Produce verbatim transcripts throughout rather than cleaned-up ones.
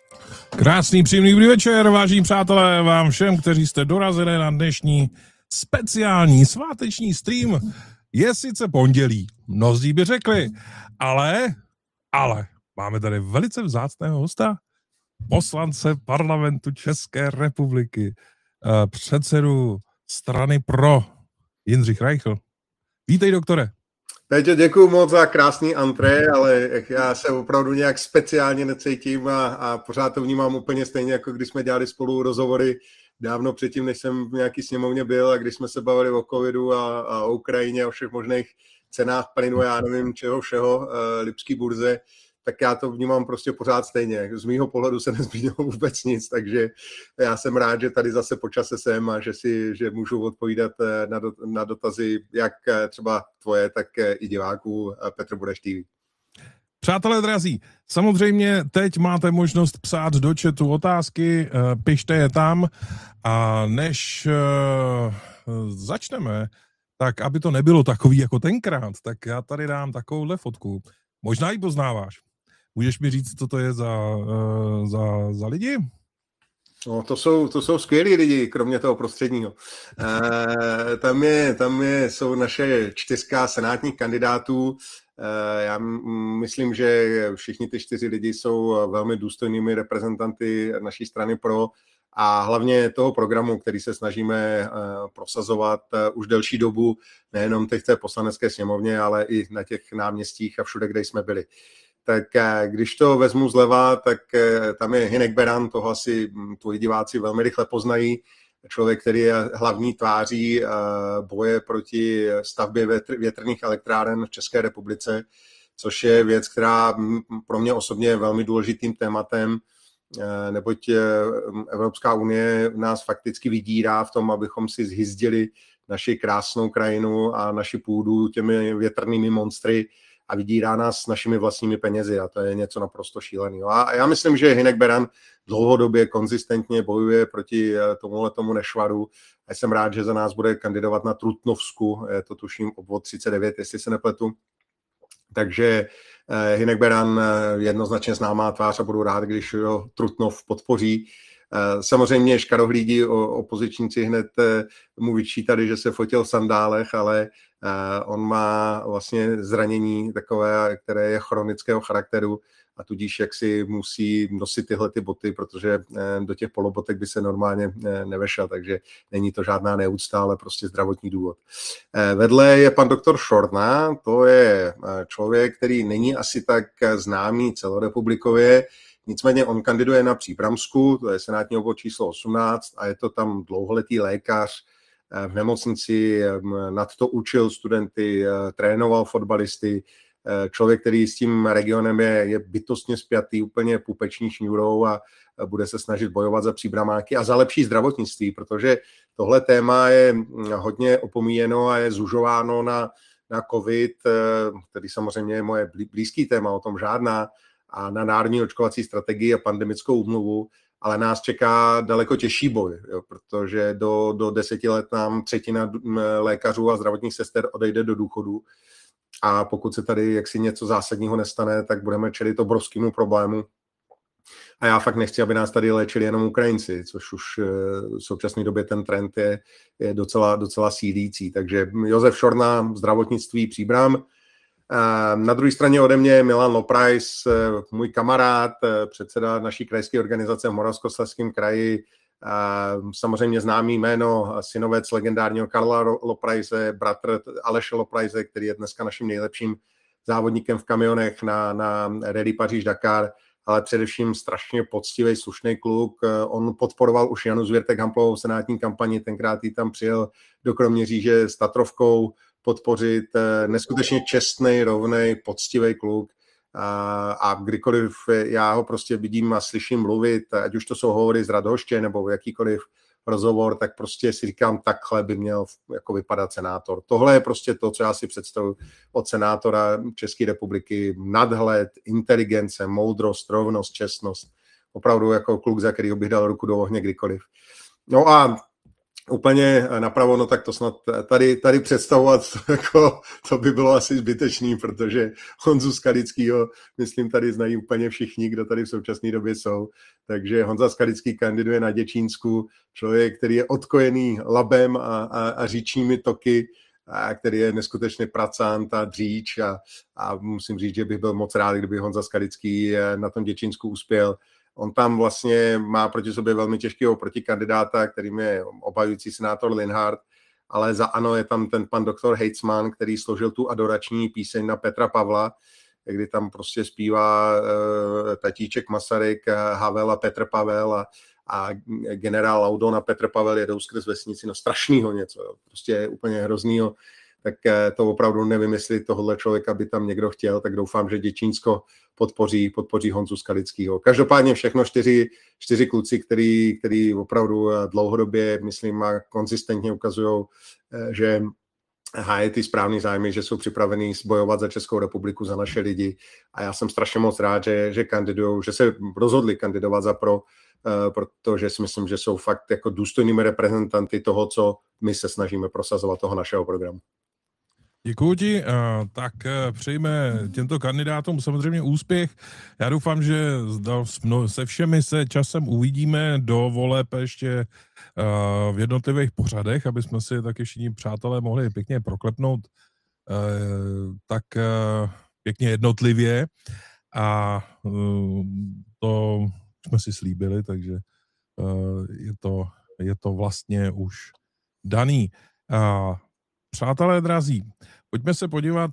Krásný, příjemný dobrý večer, vážení přátelé, vám všem, kteří jste dorazili na dnešní speciální sváteční stream. Je sice pondělí, mnozí by řekli, ale, ale, máme tady velice vzácného hosta, poslance parlamentu České republiky, předsedu strany Pro, Jindřich Reichl. Vítej, doktore. Peťo, děkuju moc za krásný antré, ale já se opravdu nějak speciálně necítím a, a pořád to vnímám úplně stejně, jako když jsme dělali spolu rozhovory dávno předtím, než jsem v nějaký sněmovně byl a když jsme se bavili o covidu a, a o Ukrajině, o všech možných cenách plynu, já nevím čeho všeho, uh, lipský burze, tak já to vnímám prostě pořád stejně. Z mýho pohledu se nezměnilo vůbec nic, takže já jsem rád, že tady zase po čase jsem a že si, že můžu odpovídat na, do, na dotazy jak třeba tvoje, tak i diváků. Petr Budeš T V. Přátelé drazí, samozřejmě teď máte možnost psát do chatu otázky, pište je tam a než začneme, tak aby to nebylo takový jako tenkrát, tak já tady dám takovouhle fotku. Možná ji poznáváš. Můžeš mi říct, co to je za, uh, za, za lidi? No, to jsou, to jsou skvělí lidi, kromě toho prostředního. E, tam je, tam je, jsou naše čtyřka senátních kandidátů. E, já myslím, že všichni ty čtyři lidi jsou velmi důstojnými reprezentanty naší strany Pro a hlavně toho programu, který se snažíme uh, prosazovat uh, už delší dobu, nejenom teď v té poslanecké sněmovně, ale i na těch náměstích a všude, kde jsme byli. Tak když to vezmu zleva, tak tam je Hynek Beran, toho asi tvoji diváci velmi rychle poznají. Člověk, který je hlavní tváří boje proti stavbě větrných elektráren v České republice, což je věc, která pro mě osobně je velmi důležitým tématem, neboť Evropská unie nás fakticky vydírá v tom, abychom si zhyzdili naši krásnou krajinu a naši půdu těmi větrnými monstry, a vydírá nás s našimi vlastními penězi a to je něco naprosto šíleného. A já myslím, že Hynek Beran dlouhodobě konzistentně bojuje proti tomuhle tomu nešvaru a jsem rád, že za nás bude kandidovat na Trutnovsku, je to tuším obvod třicet devět, jestli se nepletu. Takže Hynek Beran jednoznačně známá tvář a budu rád, když ho Trutnov podpoří. Samozřejmě škarohlídi opozičníci hned mu vyčítali, že se fotil v sandálech, ale on má vlastně zranění takové, které je chronického charakteru a tudíž jaksi musí nosit tyhle ty boty, protože do těch polobotek by se normálně nevešel, takže není to žádná neúcta, ale prostě zdravotní důvod. Vedle je pan doktor Šorna, to je člověk, který není asi tak známý celorepublikově, nicméně on kandiduje na Příbramsku, to je senátní obvod číslo osmnáct a je to tam dlouholetý lékař v nemocnici, nad to učil studenty, trénoval fotbalisty, člověk, který s tím regionem je, je bytostně spjatý úplně pupeční šňůrou a bude se snažit bojovat za příbramáky a za lepší zdravotnictví, protože tohle téma je hodně opomíjeno a je zužováno na, na covid, který samozřejmě je moje blízký téma, o tom žádná, a na národní očkovací strategii a pandemickou úmluvu, ale nás čeká daleko těžší boj, jo, protože do, do deseti let nám třetina lékařů a zdravotních sester odejde do důchodu a pokud se tady jaksi něco zásadního nestane, tak budeme čelit obrovskému problému. A já fakt nechci, aby nás tady léčili jenom Ukrajinci, což už v současné době ten trend je, je docela, docela sílící. Takže Josef Šorna, zdravotnictví, Příbram. Na druhé straně ode mě Milan Loprais, můj kamarád, předseda naší krajské organizace v Moravskoslezském kraji, samozřejmě známý jméno, synovec legendárního Karla Lopraise, bratr Aleše Lopraise, který je dneska naším nejlepším závodníkem v kamionech na, na Rally Paříž-Dakar, ale především strašně poctivý, slušný kluk. On podporoval už Janu Zvěrtek-Hamplovou senátní kampani, tenkrát jí tam přijel do Kroměříže s Tatrovkou podpořit, neskutečně čestnej, rovnej, poctivý kluk a, a kdykoliv já ho prostě vidím a slyším mluvit, ať už to jsou hovory z Radhoště nebo jakýkoliv rozhovor, tak prostě si říkám, takhle by měl jako vypadat senátor. Tohle je prostě to, co já si představuji od senátora České republiky. Nadhled, inteligence, moudrost, rovnost, čestnost. Opravdu jako kluk, za kterýho bych dal ruku do ohně kdykoliv. No a úplně napravo, no tak to snad tady, tady představovat, jako, to by bylo asi zbytečný, protože Honzu Skalickýho, myslím, tady znají úplně všichni, kdo tady v současné době jsou. Takže Honza Skalický kandiduje na Děčínsku, člověk, který je odkojený labem a, a, a říčními toky, a který je neskutečně pracant a dříč a, a musím říct, že bych byl moc rád, kdyby Honza Skalický na tom Děčínsku uspěl. On tam vlastně má proti sobě velmi těžkého protikandidáta, kterým je obhajující senátor Linhart, ale za ANO je tam ten pan doktor Hejcman, který složil tu adorační píseň na Petra Pavla, kdy tam prostě zpívá uh, tatíček Masaryk, Havel a Petr Pavel a, a generál Laudon a Petr Pavel jedou skrz vesnici, no strašnýho něco, jo. Prostě úplně hroznýho. Tak to opravdu nevím, jestli tohohle člověka by tam někdo chtěl, tak doufám, že Děčínsko podpoří, podpoří Honzu Skalickýho. Každopádně všechno čtyři, čtyři kluci, který, který opravdu dlouhodobě, myslím, a konzistentně ukazují, že hájí ty správný zájmy, že jsou připravení bojovat za Českou republiku, za naše lidi. A já jsem strašně moc rád, že, že kandidujou, že se rozhodli kandidovat za pro, protože si myslím, že jsou fakt jako důstojnými reprezentanty toho, co my se snažíme prosazovat, toho našeho programu. Děkuji ti, tak přejme těmto kandidátům samozřejmě úspěch. Já doufám, že se všemi se časem uvidíme do voleb ještě v jednotlivých pořadech, aby jsme si taky všichni přátelé mohli pěkně proklepnout tak pěkně jednotlivě a to jsme si slíbili, takže je to, je to vlastně už daný. Přátelé drazí, pojďme se podívat,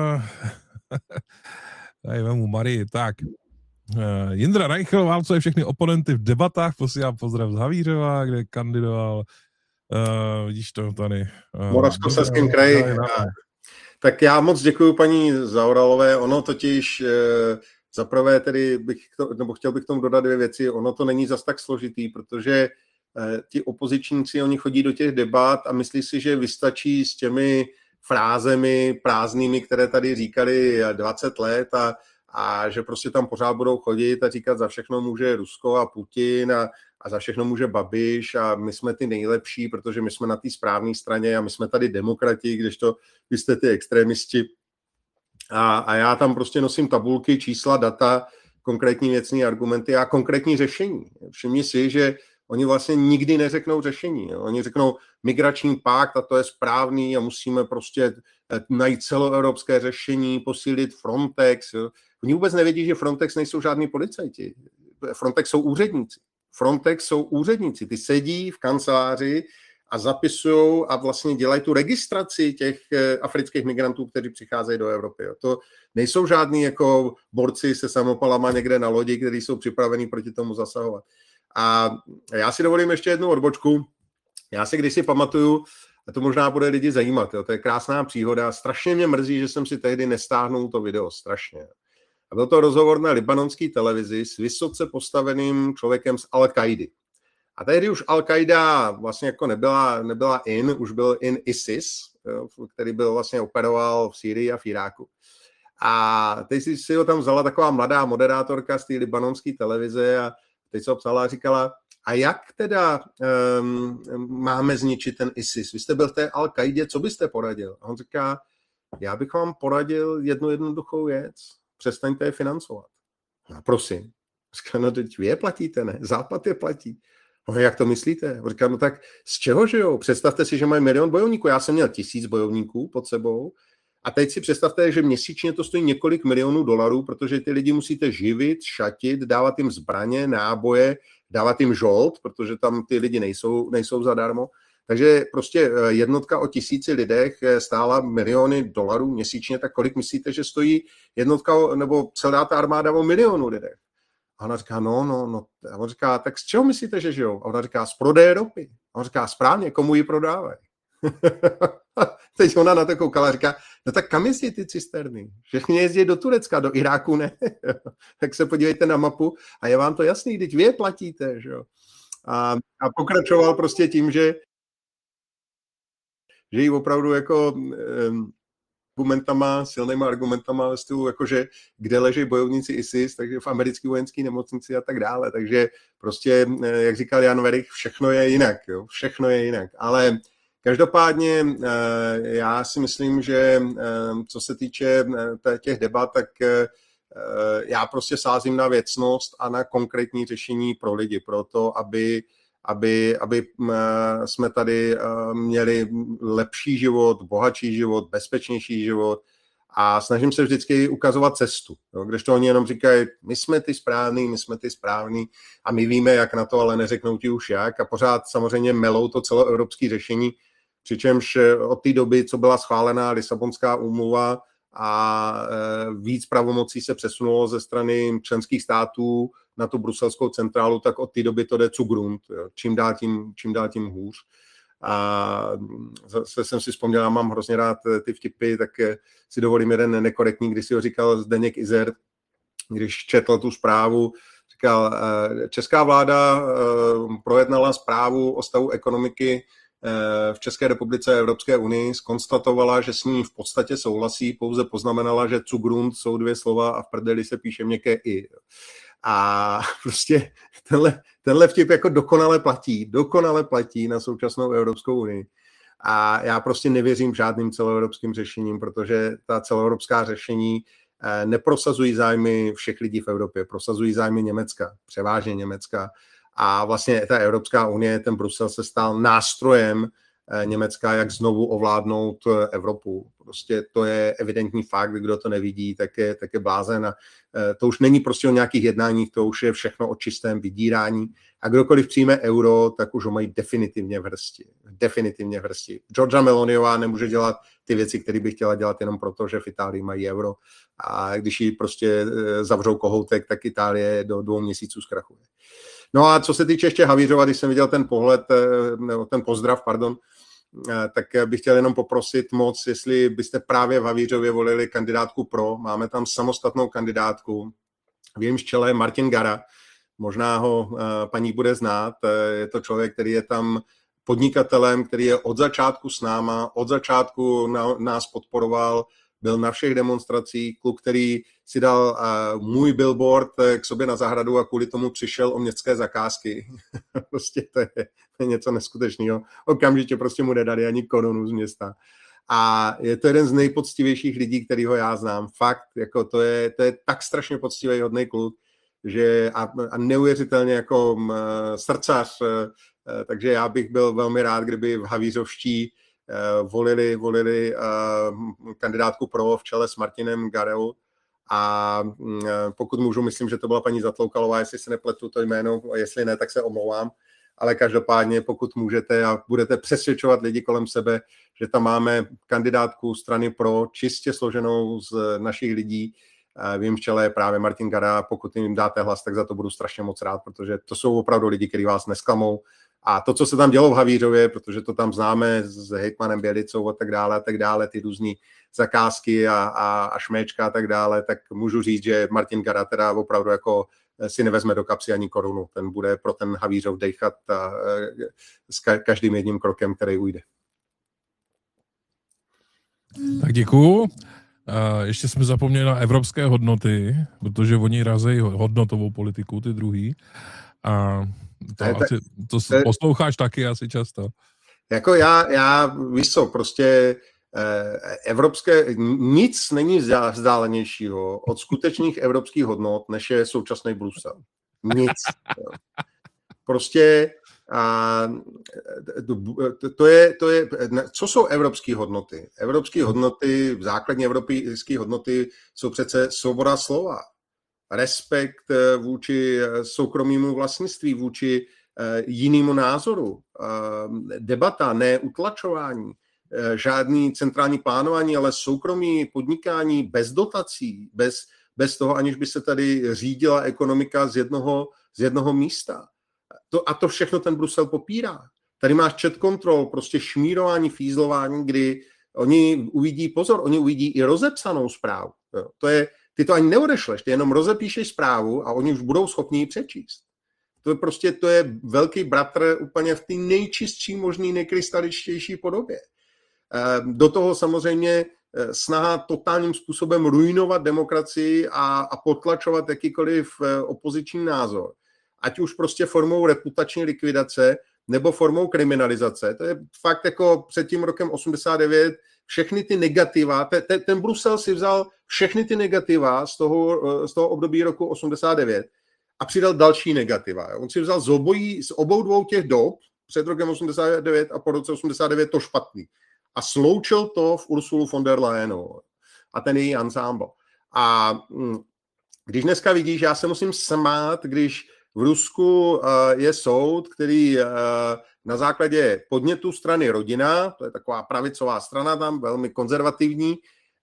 tady vemu Marii, tak, Jindra Reichl válcuje všechny oponenty v debatách, posílám pozdrav z Havířova, kde kandidoval, uh, vidíš to tady. V Moravskoslezském kraji. Tak já moc děkuju paní Zaoralové, ono totiž, zaprvé tedy bych, to, nebo chtěl bych k tomu dodat dvě věci, ono to není zas tak složitý, protože ti opozičníci, oni chodí do těch debat a myslí si, že vystačí s těmi frázemi prázdnými, které tady říkali dvacet let a, a že prostě tam pořád budou chodit a říkat, za všechno může Rusko a Putin a, a za všechno může Babiš a my jsme ty nejlepší, protože my jsme na té správné straně a my jsme tady demokrati, kdežto vy jste ty extrémisti. A, a já tam prostě nosím tabulky, čísla, data, konkrétní věcné argumenty a konkrétní řešení. Všimni si, že oni vlastně nikdy neřeknou řešení. Jo. Oni řeknou migrační pakt a to je správný a musíme prostě najít celoevropské řešení, posílit Frontex. Jo. Oni vůbec nevědí, že Frontex nejsou žádní policajti. Frontex jsou úředníci. Frontex jsou úředníci. Ty sedí v kanceláři a zapisují a vlastně dělají tu registraci těch afrických migrantů, kteří přicházejí do Evropy. Jo. To nejsou žádní jako borci se samopalama někde na lodi, kteří jsou připravení proti tomu zasahovat. A já si dovolím ještě jednu odbočku. Já si kdysi pamatuju, a to možná bude lidi zajímat, jo, to je krásná příhoda. Strašně mě mrzí, že jsem si tehdy nestáhnul to video, strašně. A byl to rozhovor na libanonské televizi s vysoce postaveným člověkem z Al-Kaidy. A tehdy už Al-Qaida vlastně jako nebyla, nebyla in, už byl in ISIS, jo, který byl vlastně operoval v Sýrii a v Iráku. A teď si, si ho tam vzala taková mladá moderátorka z té libanonské televize a teď se ho psala a říkala, a jak teda um, máme zničit ten ISIS? Vy jste byl v té Al-Kaidě, co byste poradil? A on říká, já bych vám poradil jednu jednoduchou věc. Přestaňte je financovat. No prosím. Říká, no teď vy je platíte, ne? Západ je platí. No jak to myslíte? On říká, no tak z čeho žijou? Představte si, že mají milion bojovníků. Já jsem měl tisíc bojovníků pod sebou. A teď si představte, že měsíčně to stojí několik milionů dolarů, protože ty lidi musíte živit, šatit, dávat jim zbraně, náboje, dávat jim žolt, protože tam ty lidi nejsou, nejsou zadarmo. Takže prostě jednotka o tisíci lidech stála miliony dolarů měsíčně, tak kolik myslíte, že stojí jednotka nebo celá ta armáda o milionu lidech? A ona říká, no, no, no. A on říká, tak z čeho myslíte, že žijou? A ona říká, z prodeje ropy. A on říká, správně, komu ji prodávají? Teď ona na to koukala a říká, no tak kam jezdí ty cisterny? Všechny jezdí do Turecka, do Iráku ne. Tak se podívejte na mapu a je vám to jasný, teď vy je platíte. Že? A, a pokračoval prostě tím, že, že jí opravdu jako um, argumentama, silnýma argumentama ve stylu, jakože kde leží bojovníci ISIS, takže v americké vojenské nemocnici a tak dále. Takže prostě, jak říkal Jan Werich, všechno je jinak, jo? Všechno je jinak. Ale každopádně já si myslím, že co se týče těch debat, tak já prostě sázím na věcnost a na konkrétní řešení pro lidi, pro to, aby Aby, aby jsme tady měli lepší život, bohatší život, bezpečnější život a snažím se vždycky ukazovat cestu, jo, kdežto oni jenom říkají, my jsme ty správný, my jsme ty správný a my víme, jak na to, ale neřeknou ti už jak a pořád samozřejmě melou to celoevropské řešení, přičemž od té doby, co byla schválená Lisabonská úmluva a víc pravomocí se přesunulo ze strany členských států na tu bruselskou centrálu, tak od té doby to jde cugrund. Čím dál tím, čím dál tím hůř. A zase jsem si vzpomněl, já mám hrozně rád ty vtipy, tak si dovolím jeden nekorektní, když si ho říkal Zdeněk Izert, když četl tu zprávu, říkal, česká vláda projednala zprávu o stavu ekonomiky v České republice a Evropské unii, zkonstatovala, že s ní v podstatě souhlasí, pouze poznamenala, že cugrund jsou dvě slova a v prdeli se píše měkké i. A prostě tenhle, tenhle vtip jako dokonale platí, dokonale platí na současnou Evropskou unii. A já prostě nevěřím žádným celoevropským řešením, protože ta celoevropská řešení neprosazují zájmy všech lidí v Evropě, prosazují zájmy Německa, převážně Německa. A vlastně ta Evropská unie, ten Brusel se stal nástrojem Německa, jak znovu ovládnout Evropu. Prostě to je evidentní fakt, kdo to nevidí, tak je, tak je blázen. A to už není prostě o nějakých jednáních, to už je všechno o čistém vydírání. A kdokoliv přijme euro, tak už ho mají definitivně v hrsti. Definitivně v hrsti. Giorgia Meloniová nemůže dělat ty věci, které by chtěla dělat jenom proto, že v Itálii mají euro. A když jí prostě zavřou kohoutek, tak Itálie do dvou měsíců zkrachuje. No a co se týče ještě Havířova, když jsem viděl ten pohled, nebo ten pozdrav, pardon, tak bych chtěl jenom poprosit moc, jestli byste právě v Havířově volili kandidátku pro. Máme tam samostatnou kandidátku. V jejímž čele je Martin Gara. Možná ho paní bude znát. Je to člověk, který je tam podnikatelem, který je od začátku s náma, od začátku nás podporoval, byl na všech demonstracích, kluk, který si dal uh, můj billboard k sobě na zahradu a kvůli tomu přišel o městské zakázky. Prostě to je, to je něco neskutečného. Okamžitě prostě mu nedali ani korunu z města. A je to jeden z nejpoctivějších lidí, kterýho já znám. Fakt, jako to je, to je tak strašně poctivý, hodnej kluk, že a, a neuvěřitelně jako um, srdcař, uh, takže já bych byl velmi rád, kdyby v Havířovští uh, volili, volili uh, kandidátku pro v čele s Martinem Garou. A uh, pokud můžu, myslím, že to byla paní Zatloukalová, jestli se nepletu to jméno, a jestli ne, tak se omlouvám. Ale každopádně, pokud můžete a budete přesvědčovat lidi kolem sebe, že tam máme kandidátku strany pro, čistě složenou z našich lidí, v jejím čele je právě Martin Gara, pokud jim dáte hlas, tak za to budu strašně moc rád, protože to jsou opravdu lidi, kteří vás nesklamou. A to, co se tam dělo v Havířově, protože to tam známe s hejtmanem Bělicou a tak dále, a tak dále, ty různý zakázky a, a, a šméčka a tak dále, tak můžu říct, že Martin Gara teda opravdu jako si nevezme do kapsy ani korunu. Ten bude pro ten Havířov dejchat a, s každým jedním krokem, který ujde. Tak děkuju. Ještě jsme zapomněli na evropské hodnoty, protože oni razejí hodnotovou politiku, ty druhý. A to, ne, asi, to te, posloucháš taky asi často. Jako já, já víš co, prostě evropské, nic není vzdálenějšího od skutečných evropských hodnot, než je současný Brusel. Nic. Prostě a to je, to je, co jsou evropské hodnoty? Evropské hodnoty, základní evropské hodnoty jsou přece svoboda slova, respekt vůči soukromému vlastnictví, vůči jinému názoru, debata, ne utlačování, žádný centrální plánování, ale soukromí podnikání bez dotací, bez, bez toho, aniž by se tady řídila ekonomika z jednoho, z jednoho místa. To, a to všechno ten Brusel popírá. Tady máš chat control, prostě šmírování, fízlování, kdy oni uvidí, pozor, oni uvidí i rozepsanou zprávu. Jo. To je, ty to ani neodešleš, ty jenom rozepíšeš zprávu a oni už budou schopni ji přečíst. To je prostě, to je velký bratr úplně v té nejčistší možný, nejkrystaličtější podobě. Do toho samozřejmě snaha totálním způsobem ruinovat demokracii a, a potlačovat jakýkoliv opoziční názor. Ať už prostě formou reputační likvidace nebo formou kriminalizace. To je fakt jako před tím rokem osmdesát devět všechny ty negativa, te, te, ten Brusel si vzal všechny ty negativa z toho, z toho období roku osmdesát devět a přidal další negativa. On si vzal z, obojí, z obou dvou těch dob, před rokem osmdesát devět a po roce osmdesát devět to špatný. A sloučil to v Ursulu von der Leyenovou a ten její ansámbl. A když dneska vidíš, já se musím smát, když v Rusku je soud, který na základě podnětu strany Rodina, to je taková pravicová strana tam, velmi konzervativní,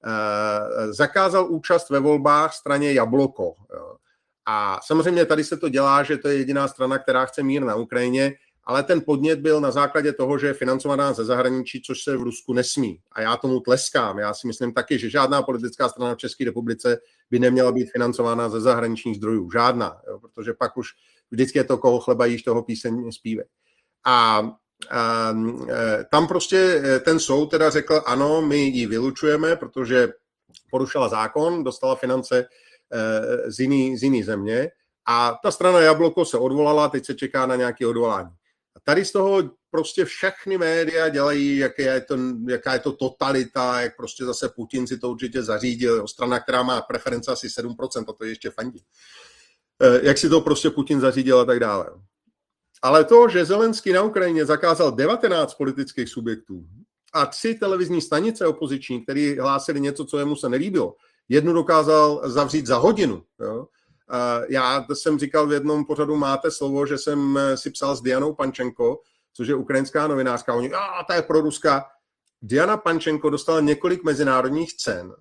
zakázal účast ve volbách straně Jabloko. A samozřejmě tady se to dělá, že to je jediná strana, která chce mír na Ukrajině, ale ten podnět byl na základě toho, že je financovaná ze zahraničí, což se v Rusku nesmí. A já tomu tleskám. Já si myslím taky, že žádná politická strana v České republice by neměla být financována ze zahraničních zdrojů. Žádná, jo, protože pak už vždycky je to, koho chleba jíš, toho píseň zpívej. A, a tam prostě ten soud teda řekl, ano, my ji vylučujeme, protože porušila zákon, dostala finance z jiný, z jiný země a ta strana Jabloko se odvolala, teď se čeká na nějaké odvolání. A tady z toho prostě všechny média dělají, jaké je to, jaká je to totalita, jak prostě zase Putin si to určitě zařídil, strana, která má preference asi sedm procent, a to je ještě fandí. Jak si to prostě Putin zařídil a tak dále. Ale to, že Zelenský na Ukrajině zakázal devatenáct politických subjektů a tři televizní stanice opoziční, které hlásili něco, co jemu se nelíbilo, jednu dokázal zavřít za hodinu. Jo? Já jsem říkal v jednom pořadu Máte slovo, že jsem si psal s Dianou Pančenko, což je ukrajinská novinářka. Oni, a ta je proruská. Diana Pančenko dostala několik mezinárodních cen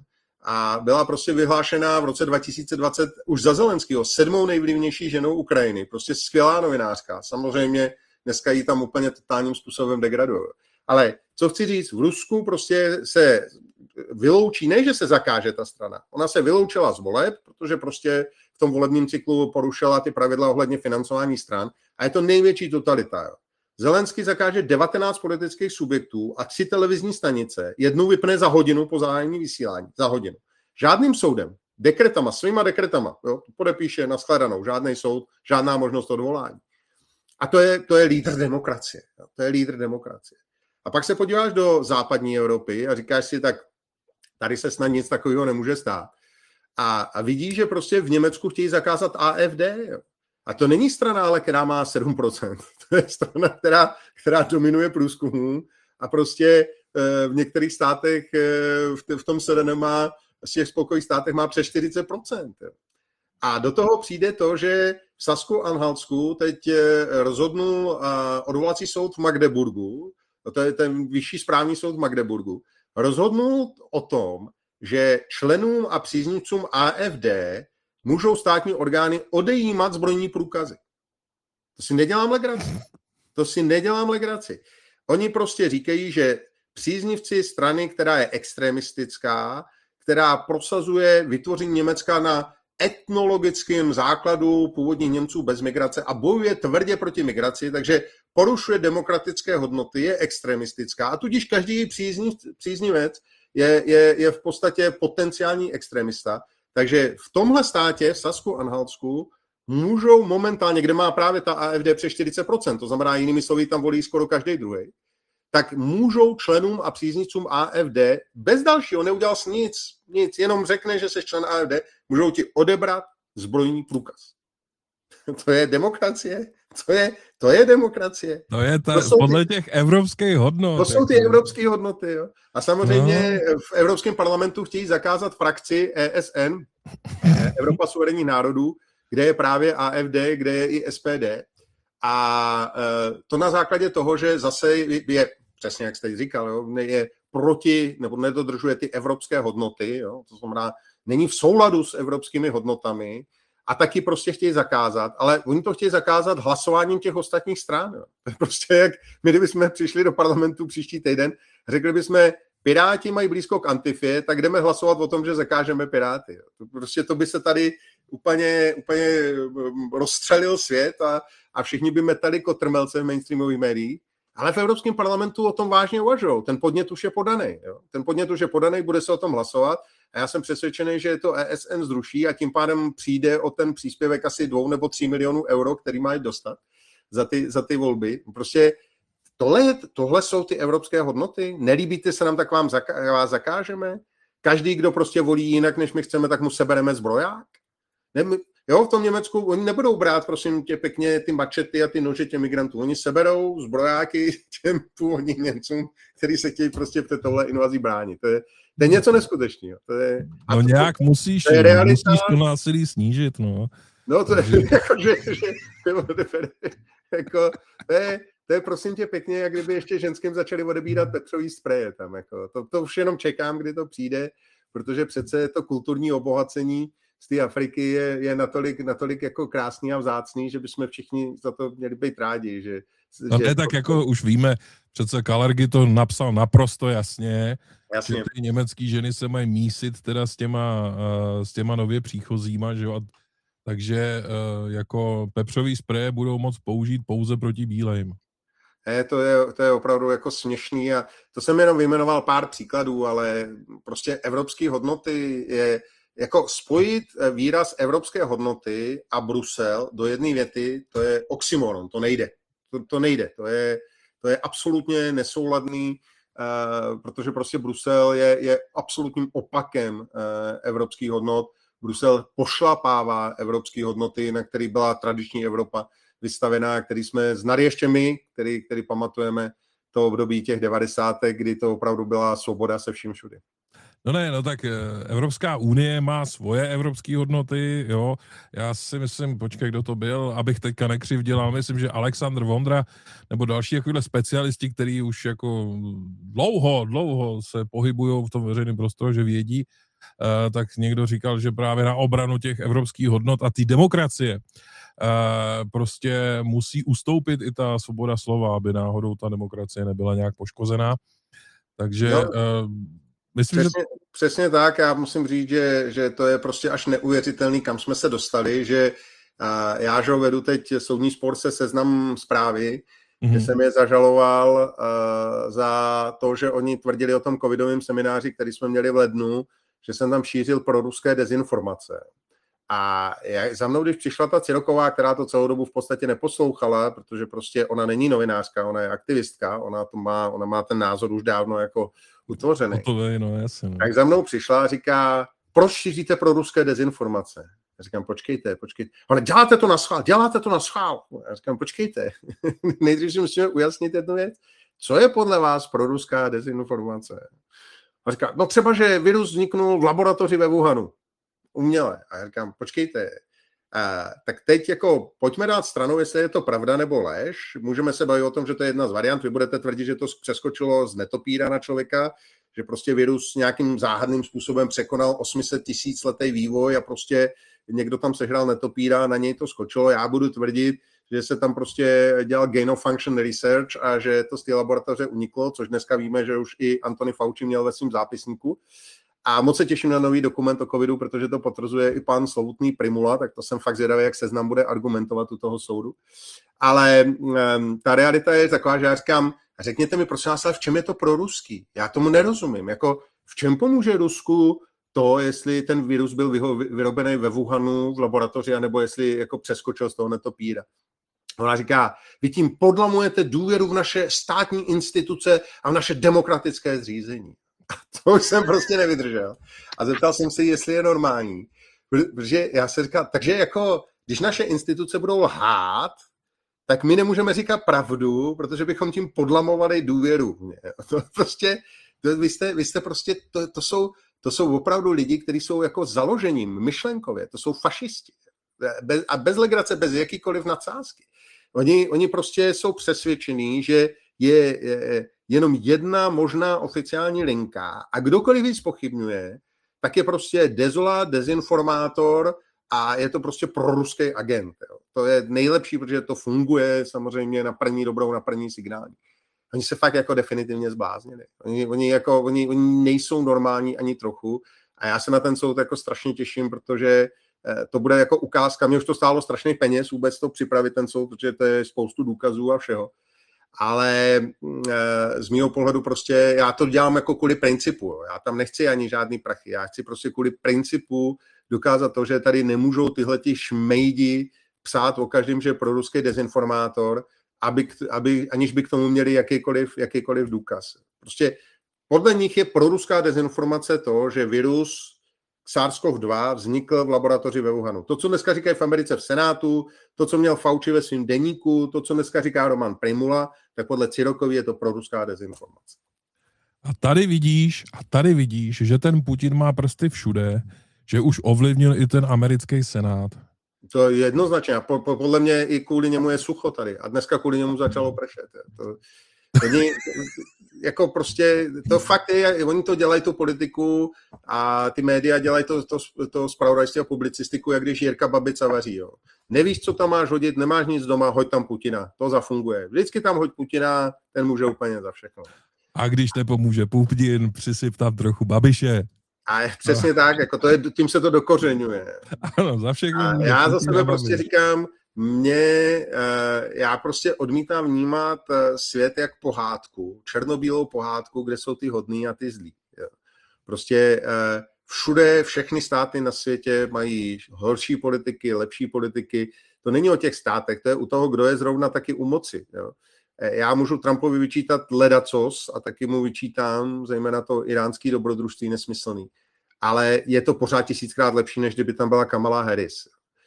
a byla prostě vyhlášená v roce dva tisíce dvacet už za Zelenského sedmou nejvlivnější ženou Ukrajiny. Prostě skvělá novinářka. Samozřejmě dneska ji tam úplně totálním způsobem degradují. Ale co chci říct, v Rusku prostě se vyloučí, ne, že se zakáže ta strana. Ona se vyloučila z voleb, protože prostě v tom volebním cyklu porušila ty pravidla ohledně financování stran a je to největší totalita. Jo. Zelenský zakáže devatenáct politických subjektů a tři televizní stanice, jednu vypne za hodinu po zahájení vysílání. Za hodinu. Žádným soudem, dekretama, svýma dekretama, jo, podepíše na shledanou, žádný soud, žádná možnost odvolání. A to je, to je lídr demokracie. Jo. To je lídr demokracie. A pak se podíváš do západní Evropy a říkáš si, tak tady se snad nic takového nemůže stát. A, a vidíš, že prostě v Německu chtějí zakázat A F D. Jo. A to není strana, ale která má sedm procent. To je strana, která, která dominuje průzkumu a prostě v některých státech, v tom Sedenu má, v těch spolkových státech má přes čtyřicet procent. Jo. A do toho přijde to, že v Sasku-Anhaltsku teď rozhodnul odvolací soud v Magdeburgu, to je ten vyšší správní soud v Magdeburgu, rozhodnul o tom, že členům a příznivcům A F D můžou státní orgány odejímat zbrojní průkazy. To si nedělám legraci. To si nedělám legraci. Oni prostě říkají, že příznivci strany, která je extremistická, která prosazuje vytvoření Německa na etnologickém základu původních Němců bez migrace a bojuje tvrdě proti migraci, takže porušuje demokratické hodnoty, je extremistická a tudíž každý přízniv, příznivec je, je, je v podstatě potenciální extremista. Takže v tomhle státě, v Sasku-Anhaltsku, můžou momentálně, kde má právě ta A F D přes čtyřicet procent, to znamená jinými slovy, tam volí skoro každý druhý, tak můžou členům a příznivcům A F D bez dalšího, neudělal jsi nic, nic, jenom řekne, že jsi člen A F D, můžou ti odebrat zbrojní průkaz. To je demokracie. To je, to je demokracie. To je ta, to podle ty, těch evropských hodnot. To jsou ty evropské hodnoty. Jo. A samozřejmě no. V Evropském parlamentu chtějí zakázat frakci E S N, Evropa suverénních národů, kde je právě A F D, kde je i S P D. A to na základě toho, že zase je, přesně jak jste říkal, jo, je proti, nebo nedodržuje ty evropské hodnoty, jo, to znamená, není v souladu s evropskými hodnotami, a taky prostě chtějí zakázat, ale oni to chtějí zakázat hlasováním těch ostatních stran. Jo. Prostě jak my, kdybychom přišli do parlamentu příští týden, řekli bychom, Piráti mají blízko k Antifě, tak jdeme hlasovat o tom, že zakážeme Piráty. Jo. To prostě to by se tady úplně, úplně rozstřelil svět a, a všichni by metali kotrmelce v mainstreamových médiích. Ale v Evropském parlamentu o tom vážně uvažují. Ten podnět už je podaný. Jo? Ten podnět už je podaný, bude se o tom hlasovat a já jsem přesvědčený, že to E S N zruší a tím pádem přijde o ten příspěvek asi dvou nebo tří milionů euro, který mají dostat za ty, za ty volby. Prostě tohle, tohle jsou ty evropské hodnoty. Nelíbíte se nám, tak vám zaka- vás zakážeme. Každý, kdo prostě volí jinak, než my chceme, tak mu sebereme zbroják. Ne, jo, v tom Německu oni nebudou brát, prosím tě, pěkně ty mačety a ty nože těm migrantů. Oni seberou zbrojáky těm původním Němcům, kteří se chtějí prostě před tohle invazí bránit. To je, to je něco neskutečného. To je, no to, nějak to, musíš, to je realita, musíš to násilí snížit, no. No to je, jako, že, že, jako, to je, to je prosím tě pěkně, jak kdyby ještě ženským začali odebírat Petrový spreje tam. Jako. To, to už jenom čekám, kdy to přijde, protože přece to kulturní obohacení z té Afriky je, je natolik, natolik jako krásný a vzácný, že bychom všichni za to měli být rádi. Že, no že ne, tak jako už víme, přece Kalergi to napsal naprosto jasně, jasně. Že ty německý ženy se mají mísit teda s těma, uh, s těma nově příchozíma, že jo, takže uh, jako pepřový spreje budou moct použít pouze proti bílejm. Ne, to je, to je opravdu jako směšný a to jsem jenom vyjmenoval pár příkladů, ale prostě evropské hodnoty je jako spojit výraz evropské hodnoty a Brusel do jedné věty, to je oxymoron, to nejde. To, to nejde, to je, to je absolutně nesouladný, uh, protože prostě Brusel je, je absolutním opakem uh, evropských hodnot. Brusel pošlapává evropské hodnoty, na které byla tradiční Evropa vystavená, který jsme znali ještě my, který, který pamatujeme to období těch devadesátek, kdy to opravdu byla svoboda se vším všude. No ne, no tak Evropská unie má svoje evropské hodnoty, jo. Já si myslím, počkej, kdo to byl, abych teďka nekřivděl, ale myslím, že Alexandr Vondra nebo další takovýhle specialisti, kteří už jako dlouho, dlouho se pohybují v tom veřejném prostoru, že vědí, uh, tak někdo říkal, že právě na obranu těch evropských hodnot a té demokracie uh, prostě musí ustoupit i ta svoboda slova, aby náhodou ta demokracie nebyla nějak poškozená. Takže no. uh, myslím, přesně, že... přesně tak, já musím říct, že, že to je prostě až neuvěřitelný, kam jsme se dostali, že uh, já, že vedu teď soudní spor se Seznam Zprávy, mm-hmm. že jsem je zažaloval uh, za to, že oni tvrdili o tom covidovém semináři, který jsme měli v lednu, že jsem tam šířil proruské dezinformace. A já, za mnou, když přišla ta Ciroková, která to celou dobu v podstatě neposlouchala, protože prostě ona není novinářka, ona je aktivistka, ona, to má, ona má ten názor už dávno jako utvořený. To je, no, jasně. Tak za mnou přišla a říká, proč šíříte proruské dezinformace? Já říkám, počkejte, počkejte. Ale děláte to na schvál, děláte to na schvál. Já říkám, počkejte. Nejdřív si musíme ujasnit jednu věc. Co je podle vás proruská dezinformace? A říká, no třeba, že virus vzniknul v laboratoři ve Wuhanu. Uměle. A já říkám, počkejte, a, tak teď jako pojďme dát stranou, jestli je to pravda nebo lež. Můžeme se bavit o tom, že to je jedna z variant. Vy budete tvrdit, že to přeskočilo z netopíra na člověka, že prostě virus nějakým záhadným způsobem překonal osm set tisíc letý vývoj a prostě někdo tam sehrál netopíra a na něj to skočilo. Já budu tvrdit, že se tam prostě dělal gain of function research a že to z té laboratoře uniklo, což dneska víme, že už i Anthony Fauci měl ve svém zápisníku. A moc se těším na nový dokument o covidu, protože to potvrzuje i pan slovutný Primula, tak to jsem fakt zvědavý, jak Seznam bude argumentovat u toho soudu. Ale um, ta realita je taková, že já říkám, řekněte mi prosím vás, v čem je to proruský? Já tomu nerozumím. Jako, v čem pomůže Rusku to, jestli ten virus byl vyho- vyrobený ve Wuhanu v laboratoři, anebo jestli jako přeskočil z toho netopíra? Ona říká, vy tím podlamujete důvěru v naše státní instituce a v naše demokratické zřízení. A to už jsem prostě nevydržel. A zeptal jsem se, jestli je normální. Protože já se říkal, takže jako, když naše instituce budou lhát, tak my nemůžeme říkat pravdu, protože bychom tím podlamovali důvěru. To prostě, to, vy, jste, vy jste prostě, to, to, jsou, to jsou opravdu lidi, kteří jsou jako založením, myšlenkově, to jsou fašisti. Bez, a bez legrace, bez jakýkoliv nadsázky. Oni, oni prostě jsou přesvědčení, že je, je jenom jedna možná oficiální linka a kdokoliv ji zpochybňuje, tak je prostě dezolát, dezinformátor a je to prostě proruský agent. Jo. To je nejlepší, protože to funguje samozřejmě na první dobrou, na první signální. Oni se fakt jako definitivně zbláznili. Oni, oni, jako, oni, oni nejsou normální ani trochu a já se na ten soud jako strašně těším, protože to bude jako ukázka. Mě už to stálo strašných peněz vůbec to připravit ten soud, protože to je spoustu důkazů a všeho. ale z mýho pohledu prostě já to dělám jako kvůli principu. Jo. Já tam nechci ani žádný prachy. Já chci prostě kvůli principu dokázat to, že tady nemůžou tyhleti šmejdi psát o každém, že je proruský dezinformátor, aby, aby, aniž by k tomu měli jakýkoliv, jakýkoliv důkaz. Prostě podle nich je proruská dezinformace to, že virus SARS-CoV dva vznikl v laboratoři ve Wuhanu. To, co dneska říkají v Americe v Senátu, to, co měl Fauci ve svém deníku, to, co dneska říká Roman Primula, tak podle Cirokovy je to proruská dezinformace. A tady vidíš, a tady vidíš, že ten Putin má prsty všude, že už ovlivnil i ten americký senát. To je jednoznačně. A po, po, podle mě i kvůli němu je sucho tady. A dneska kvůli němu začalo pršet. To, oni, jako prostě, to fakt je, oni to dělají tu politiku a ty média dělají to, to, to zpravodajství a publicistiku, jak když Jirka Babica vaří. Jo. Nevíš, co tam máš hodit, nemáš nic doma, hoď tam Putina. To zafunguje. Vždycky tam hoď Putina, ten může úplně za všechno. A když nepomůže Putin, přisyp tam trochu Babiše. A přesně no. tak, jako to je, tím se to dokořeňuje. Ano, za všechno. A já za sebe prostě říkám, mě, já prostě odmítám vnímat svět jak pohádku, černobílou pohádku, kde jsou ty hodný a ty zlí. Prostě všude, všechny státy na světě mají horší politiky, lepší politiky. To není o těch státech, to je u toho, kdo je zrovna taky u moci. Jo. Já můžu Trumpovi vyčítat ledacos a taky mu vyčítám zejména to iránský dobrodružství nesmyslný. Ale je to pořád tisíckrát lepší, než kdyby tam byla Kamala Harris.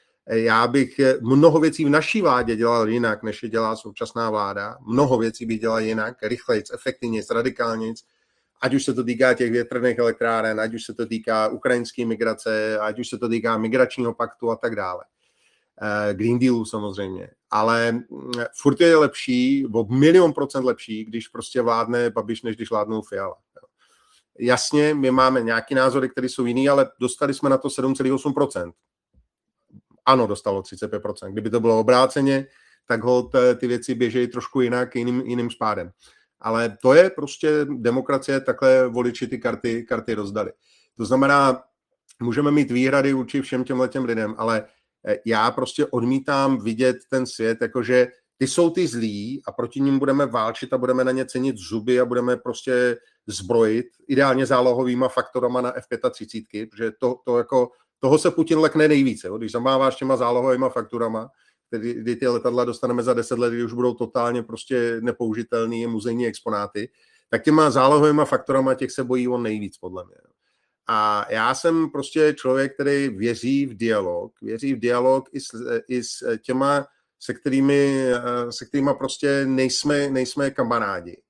Já bych mnoho věcí v naší vládě dělal jinak, než je dělá současná vláda. Mnoho věcí bych dělal jinak, rychlejc, efektivnějc, radikálnějc. Ať už se to týká těch větrných elektráren, ať už se to týká ukrajinské migrace, ať už se to týká migračního paktu a tak dále. Green Dealu samozřejmě. Ale furt je lepší, o milion procent lepší, když prostě vládne Babiš, než když vládnou Fiala. Jasně, my máme nějaký názory, které jsou jiný, ale dostali jsme na to sedm celá osm procent. Ano, dostalo třicet pět procent. Kdyby to bylo obráceně, tak holt ty věci běžejí trošku jinak, jiným, jiným spádem. Ale to je prostě demokracie, takhle voliči ty karty, karty rozdali. To znamená, můžeme mít výhrady vůči všem těmhletěm lidem, ale já prostě odmítám vidět ten svět, jakože ty jsou ty zlí a proti ním budeme válčit a budeme na ně cenit zuby a budeme prostě zbrojit, ideálně zálohovýma faktorama na F třicet pět, protože to, to jako, toho se Putin lekne nejvíce. Jo? Když zamáváš těma zálohovýma fakturama, kdy, kdy ty letadla dostaneme za deset let, kdy už budou totálně prostě nepoužitelný muzejní exponáty, tak těma zálohovýma faktorama těch se bojí on nejvíc, podle mě. A já jsem prostě člověk, který věří v dialog, věří v dialog i s, i s těma, se kterými, se kterými prostě nejsme, nejsme kamarádi.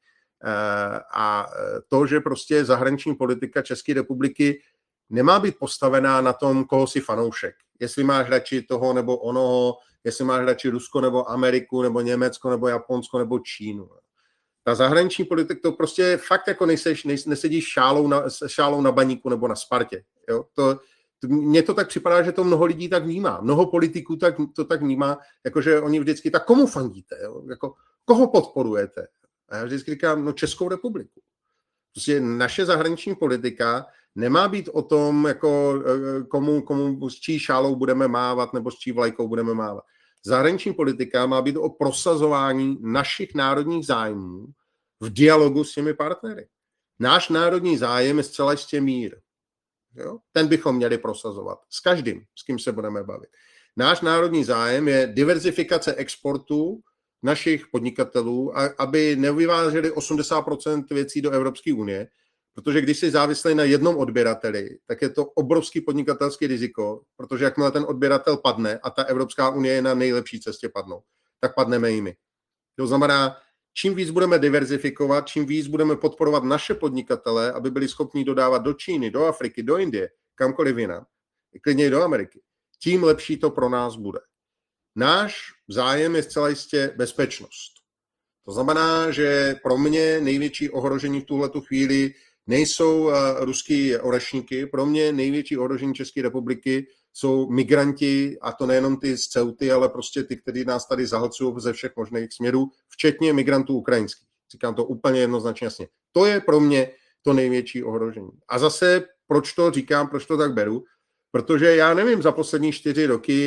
A to, že prostě zahraniční politika České republiky nemá být postavená na tom, koho si fanoušek. Jestli máš radši toho nebo onoho, jestli máš radši Rusko nebo Ameriku, nebo Německo, nebo Japonsko, nebo Čínu. Ta zahraniční politika, to prostě fakt jako nejseš, nesedíš šálou na, šálou na baníku nebo na Spartě. Jo? To, to, mně to tak připadá, že to mnoho lidí tak vnímá. Mnoho politiků tak, to tak vnímá, jakože oni vždycky, tak komu fandíte? Jo? Jako, koho podporujete? A já vždycky říkám, no Českou republiku. Prostě naše zahraniční politika nemá být o tom, jako komu, komu s čí šálou budeme mávat nebo s čí vlajkou budeme mávat. Zahraniční politika má být o prosazování našich národních zájmů v dialogu s těmi partnery. Náš národní zájem je zcela jistě mír. Jo? Ten bychom měli prosazovat. S každým, s kým se budeme bavit. Náš národní zájem je diverzifikace exportu našich podnikatelů, aby nevyváželi osmdesát procent věcí do Evropské unie, protože když jsi závislý na jednom odběrateli, tak je to obrovský podnikatelský riziko, protože jakmile ten odběratel padne a ta Evropská unie je na nejlepší cestě padnout, tak padneme i my. To znamená, čím víc budeme diverzifikovat, čím víc budeme podporovat naše podnikatele, aby byli schopni dodávat do Číny, do Afriky, do Indie, kamkoliv jinam, klidně i do Ameriky, tím lepší to pro nás bude. Náš zájem je zcela jistě bezpečnost. To znamená, že pro mě největší ohrožení v tuhletu chvíli nejsou uh, ruský orešníky, pro mě největší ohrožení České republiky jsou migranti, a to nejenom ty z Ceuty, ale prostě ty, kteří nás tady zahlcují ze všech možných směrů, včetně migrantů ukrajinských. Říkám to úplně jednoznačně jasně. To je pro mě to největší ohrožení. A zase, proč to říkám, proč to tak beru? Protože já nevím za poslední čtyři roky,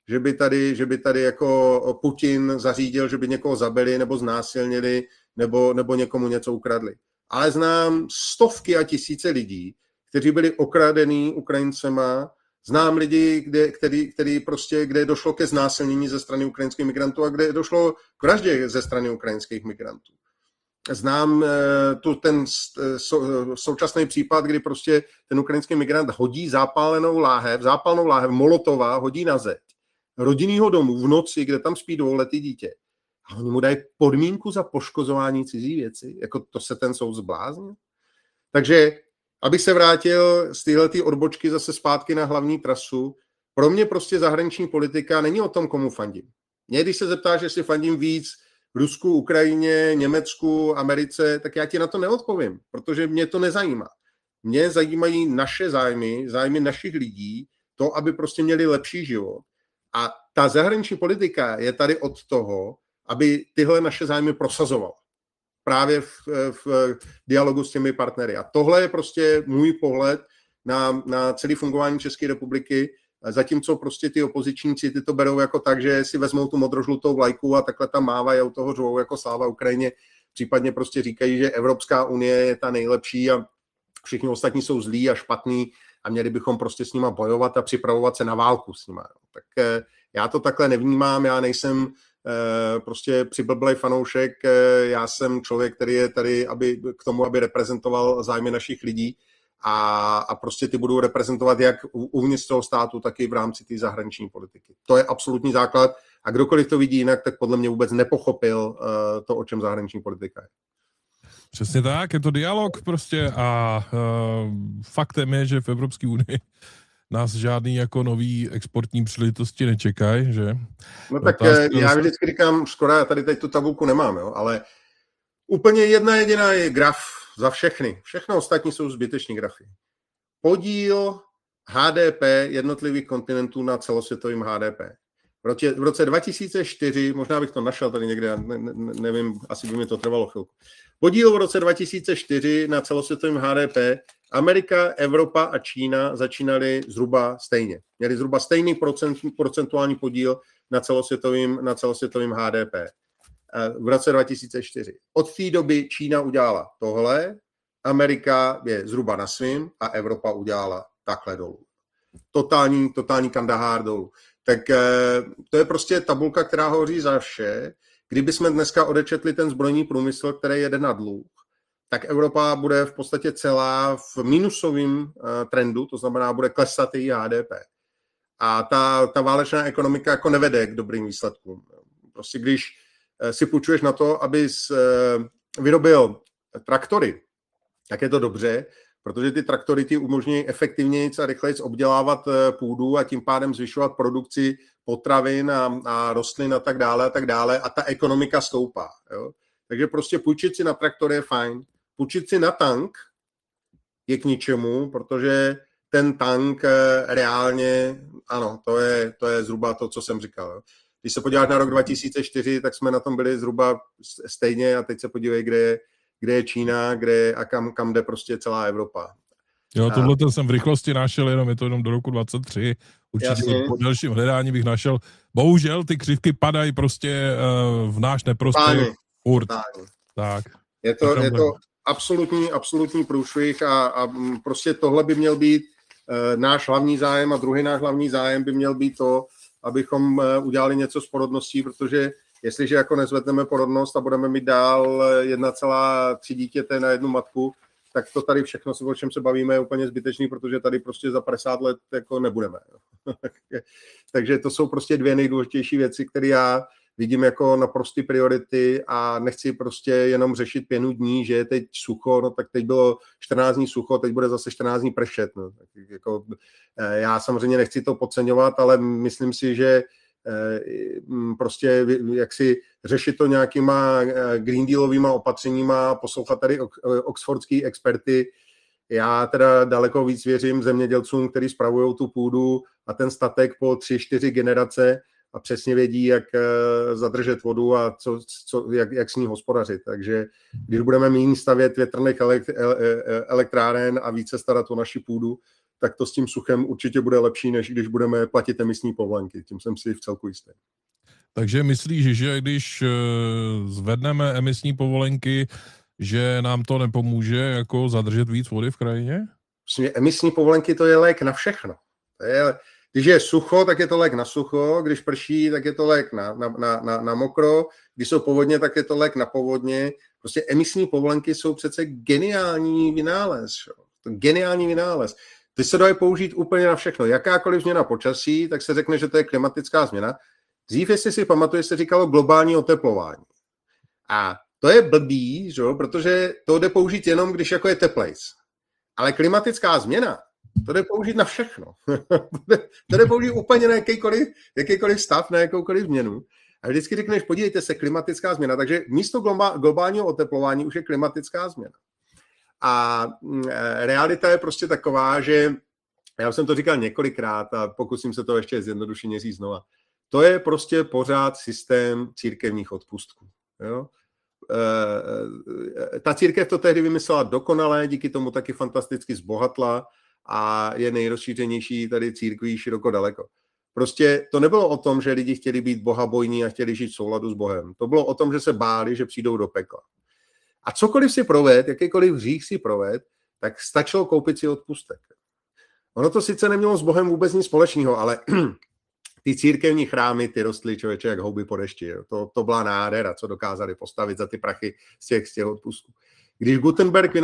že by tady, že by tady jako Putin zařídil, že by někoho zabili nebo znásilnili nebo, nebo někomu něco ukradli. Ale znám stovky a tisíce lidí, kteří byli okradený Ukrajincema. Znám lidi, kde, který, který prostě, kde došlo ke znásilnění ze strany ukrajinských migrantů a kde došlo k vraždě ze strany ukrajinských migrantů. Znám tu, ten současný případ, kdy prostě ten ukrajinský migrant hodí zápálenou láhev, zápalnou láhev Molotova, hodí na zeď rodinnýho domu v noci, kde tam spí dvouletý dítě. A oni mu dají podmínku za poškozování cizí věci. Jako to se ten soud zbláznil. Takže, abych se vrátil z téhletý odbočky zase zpátky na hlavní trasu, pro mě prostě zahraniční politika není o tom, komu fandím. Mě, když se zeptáš, jestli fandím víc Rusku, Ukrajině, Německu, Americe, tak já ti na to neodpovím, protože mě to nezajímá. Mě zajímají naše zájmy, zájmy našich lidí, to, aby prostě měli lepší život. A ta zahraniční politika je tady od toho, aby tyhle naše zájmy prosazovala. Právě v, v dialogu s těmi partnery. A tohle je prostě můj pohled na, na celé fungování České republiky, zatímco prostě ty opozičníci ty to berou jako tak, že si vezmou tu modrožlutou vlajku a takhle tam mávají a u toho řvou jako sláva Ukrajině. Případně prostě říkají, že Evropská unie je ta nejlepší a všichni ostatní jsou zlí a špatní a měli bychom prostě s nima bojovat a připravovat se na válku s nima. Tak já to takhle nevnímám, já nejsem prostě přiblblej fanoušek, já jsem člověk, který je tady aby, k tomu, aby reprezentoval zájmy našich lidí a, a prostě ty budou reprezentovat jak uvnitř toho státu, tak i v rámci té zahraniční politiky. To je absolutní základ a kdokoliv to vidí jinak, tak podle mě vůbec nepochopil uh, to, o čem zahraniční politika je. Přesně tak, je to dialog prostě a uh, faktem je, že v Evropské unii nás žádný jako nový exportní příležitosti nečekají, že? No tak Otázka já vždycky říkám, skoro já tady teď tu tabulku nemám, jo, ale úplně jedna jediná je graf za všechny. Všechno ostatní jsou zbyteční grafy. Podíl H D P jednotlivých kontinentů na celosvětovém H D P. V roce, v roce dva tisíce čtyři, možná bych to našel tady někde, ne, ne, nevím, asi by mi to trvalo chvilku. Podíl v roce dva tisíce čtyři na celosvětovém H D P, Amerika, Evropa a Čína začínaly zhruba stejně. Měli zhruba stejný procent, procentuální podíl na celosvětovém, na celosvětovém H D P v roce dva tisíce čtyři. Od té doby Čína udělala tohle, Amerika je zhruba na svým a Evropa udělala takhle dolů. Totální, totální Kandahár dolů. Tak to je prostě tabulka, která hovoří za vše. Kdyby jsme dneska odečetli ten zbrojní průmysl, který jede na dluh, tak Evropa bude v podstatě celá v minusovém trendu, to znamená, bude klesat její H D P. A ta, ta válečná ekonomika jako nevede k dobrým výsledkům. Prostě když si půjčuješ na to, abys vyrobil traktory, tak je to dobře, protože ty traktory ti umožní efektivněji a rychleji obdělávat půdu a tím pádem zvyšovat produkci potravin a, a rostlin a tak dále a tak dále a ta ekonomika stoupá. Jo? Takže prostě půjčit si na traktor je fajn. Půjčit si na tank je k ničemu, protože ten tank reálně, ano, to je, to je zhruba to, co jsem říkal. Jo? Když se podíváš na rok dva tisíce čtyři, tak jsme na tom byli zhruba stejně a teď se podívej, kde je, kde je Čína, kde je, a kam, kam jde prostě celá Evropa. Jo, tohle a... jsem v rychlosti našel, jenom je to jenom do roku dvacet tři. Určitě jasně. Po dalším hledání bych našel. Bohužel ty křivky padají prostě uh, v náš neprostor. Furt. Tak. Je to, je to absolutní, absolutní průšvih a, a prostě tohle by měl být uh, náš hlavní zájem a druhý náš hlavní zájem by měl být to, abychom uh, udělali něco s porodností, protože jestliže jako nezvedneme porodnost a budeme mít dál jedna celá tři dítěte na jednu matku, tak to tady všechno, o čem se bavíme, je úplně zbytečný, protože tady prostě za padesát let jako nebudeme. Takže to jsou prostě dvě nejdůležitější věci, které já vidím jako naprosté priority a nechci prostě jenom řešit pěnu dní, že je teď sucho, no tak teď bylo čtrnáct dní sucho, teď bude zase čtrnáct dní pršet. No. Tak jako, já samozřejmě nechci to podceňovat, ale myslím si, že prostě jak si řešit to nějakýma Green Dealovýma opatřeníma, poslouchat tady oxfordský experty. Já teda daleko víc věřím zemědělcům, kteří spravují tu půdu a ten statek po tři, čtyři generace a přesně vědí, jak zadržet vodu a co, co, jak, jak s ní hospodařit. Takže když budeme méně stavět větrných elektráren a více starat o naši půdu, tak to s tím suchem určitě bude lepší, než když budeme platit emisní povolenky. Tím jsem si v celku jistý. Takže myslíš, že když zvedneme emisní povolenky, že nám to nepomůže jako zadržet víc vody v krajině? Vlastně emisní povolenky to je lék na všechno. To je, když je sucho, tak je to lék na sucho, když prší, tak je to lék na, na, na, na, na mokro, když jsou povodně, tak je to lék na povodně. Prostě emisní povolenky jsou přece geniální vynález. To geniální vynález. Ty se dají použít úplně na všechno. Jakákoliv změna počasí, tak se řekne, že to je klimatická změna. Dřív, jestli si pamatuješ, se říkalo globální oteplování. A to je blbý, že? Protože to jde použít jenom, když jako je teplejc. Ale klimatická změna, to jde použít na všechno. To jde použít úplně na jakýkoliv, jakýkoliv stav, na jakoukoliv změnu. A vždycky řekneš, podívejte se, klimatická změna. Takže místo globálního oteplování už je klimatická změna. A realita je prostě taková, že já jsem to říkal několikrát a pokusím se to ještě zjednodušeně říct znova. To je prostě pořád systém církevních odpustků. Jo? E, ta církev to tehdy vymyslela dokonale, díky tomu taky fantasticky zbohatla a je nejrozšířenější tady církví široko daleko. Prostě to nebylo o tom, že lidi chtěli být bohabojní a chtěli žít v souladu s Bohem. To bylo o tom, že se báli, že přijdou do pekla. A cokoliv si proved, jakýkoliv hřích si proved, tak stačilo koupit si odpustek. Ono to sice nemělo s Bohem vůbec nic společného, ale ty církevní chrámy, ty rostly člověče jak houby po dešti. To, to byla nádhera, co dokázali postavit za ty prachy z těch, z těch odpustků. Když Gutenberg